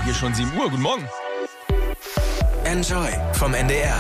hier schon 7 Uhr. Guten Morgen. Enjoy vom NDR.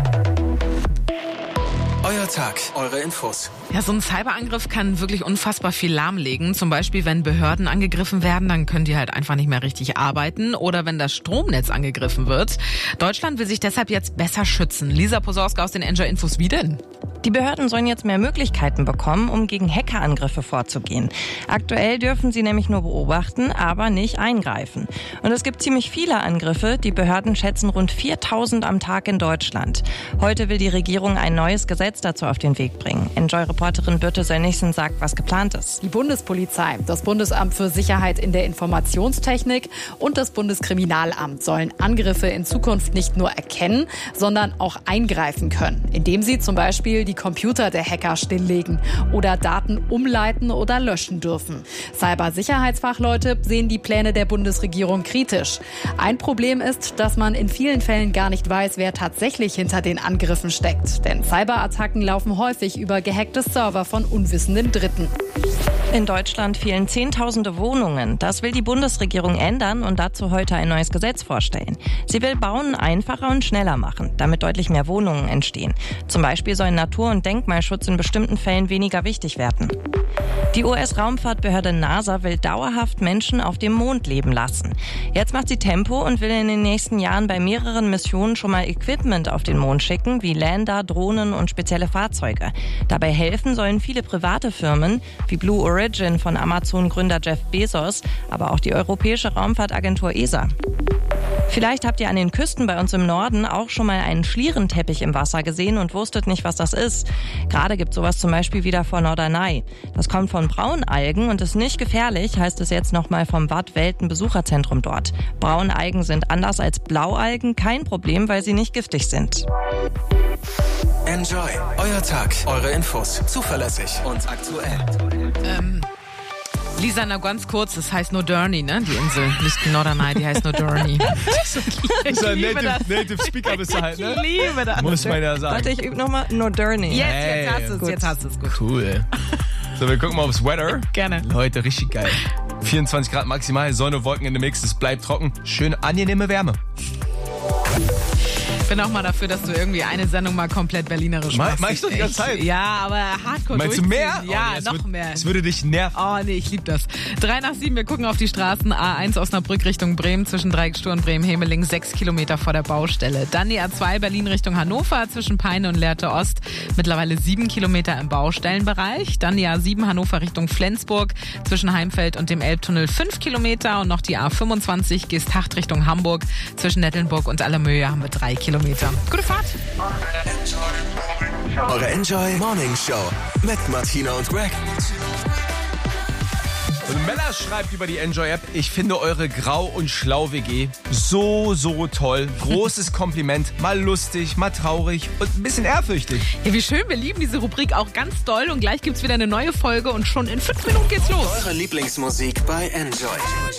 Euer Tag, eure Infos. Ja, so ein Cyberangriff kann wirklich unfassbar viel lahmlegen. Zum Beispiel, wenn Behörden angegriffen werden, dann können die halt einfach nicht mehr richtig arbeiten. Oder wenn das Stromnetz angegriffen wird. Deutschland will sich deshalb jetzt besser schützen. Lisa Posorska aus den Enjoy Infos, wie denn? Die Behörden sollen jetzt mehr Möglichkeiten bekommen, um gegen Hackerangriffe vorzugehen. Aktuell dürfen sie nämlich nur beobachten, aber nicht eingreifen. Und es gibt ziemlich viele Angriffe. Die Behörden schätzen rund 4000 am Tag in Deutschland. Heute will die Regierung ein neues Gesetz dazu auf den Weg bringen. Enjoy-Reporterin Birte Sönnigsen sagt, was geplant ist. Die Bundespolizei, das Bundesamt für Sicherheit in der Informationstechnik und das Bundeskriminalamt sollen Angriffe in Zukunft nicht nur erkennen, sondern auch eingreifen können, indem sie zum Beispiel die Computer der Hacker stilllegen oder Daten umleiten oder löschen dürfen. Cybersicherheitsfachleute sehen die Pläne der Bundesregierung kritisch. Ein Problem ist, dass man in vielen Fällen gar nicht weiß, wer tatsächlich hinter den Angriffen steckt. Denn Cyberattacken laufen häufig über gehackte Server von unwissenden Dritten. In Deutschland fehlen Zehntausende Wohnungen. Das will die Bundesregierung ändern und dazu heute ein neues Gesetz vorstellen. Sie will Bauen einfacher und schneller machen, damit deutlich mehr Wohnungen entstehen. Zum Beispiel sollen Natur- und Denkmalschutz in bestimmten Fällen weniger wichtig werden. Die US-Raumfahrtbehörde NASA will dauerhaft Menschen auf dem Mond leben lassen. Jetzt macht sie Tempo und will in den nächsten Jahren bei mehreren Missionen schon mal Equipment auf den Mond schicken, wie Lander, Drohnen und spezielle Fahrzeuge. Dabei helfen sollen viele private Firmen, wie Blue Origin von Amazon-Gründer Jeff Bezos, aber auch die europäische Raumfahrtagentur ESA. Vielleicht habt ihr an den Küsten bei uns im Norden auch schon mal einen Schlierenteppich im Wasser gesehen und wusstet nicht, was das ist. Gerade gibt sowas zum Beispiel wieder vor Norderney. Das kommt von Braunalgen und ist nicht gefährlich, heißt es jetzt nochmal vom Watt-Welten-Besucherzentrum dort. Braunalgen sind anders als Blaualgen kein Problem, weil sie nicht giftig sind. Enjoy, euer Tag, eure Infos. Zuverlässig und aktuell. Lisa, na ganz kurz, das heißt Norderney, ne? Die Insel, nicht Norderney, die heißt Norderney. Ich liebe das. Native Speaker bist du halt, ne? Ich liebe das. Muss man ja sagen. Warte, ich übe nochmal Norderney. Jetzt hast du es, gut. Cool. So, wir gucken mal aufs Weather. Gerne. Heute richtig geil. 24 Grad maximal, Sonne, Wolken in dem Mix, es bleibt trocken. Schön angenehme Wärme. Ich bin auch mal dafür, dass du irgendwie eine Sendung mal komplett berlinerisch machst. Mach ich doch die ganze Zeit. Ja, aber hardcore. Meinst du mehr? Ja, Oh, nee, noch mehr. Es würde dich nerven. Oh nee, ich liebe das. 3 nach 7, wir gucken auf die Straßen. A1 Osnabrück Richtung Bremen zwischen Dreiecksstuhl und Bremen-Hemeling, 6 Kilometer vor der Baustelle. Dann die A2 Berlin Richtung Hannover zwischen Peine und Lehrte Ost, mittlerweile 7 Kilometer im Baustellenbereich. Dann die A7 Hannover Richtung Flensburg zwischen Heimfeld und dem Elbtunnel 5 Kilometer. Und noch die A25 Geesthacht Richtung Hamburg zwischen Nettelnburg und Allermöhe haben wir 3 Kilometer. Gute Fahrt. Eure Enjoy Morning Show mit Martina und Greg. Und Mella schreibt über die Enjoy-App, ich finde eure Grau- und Schlau-WG so toll. Großes Kompliment. Mal lustig, mal traurig und ein bisschen ehrfürchtig. Ja, wie schön, wir lieben diese Rubrik auch ganz doll. Und gleich gibt's wieder eine neue Folge und schon in 5 Minuten geht's los. Eure Lieblingsmusik bei Enjoy.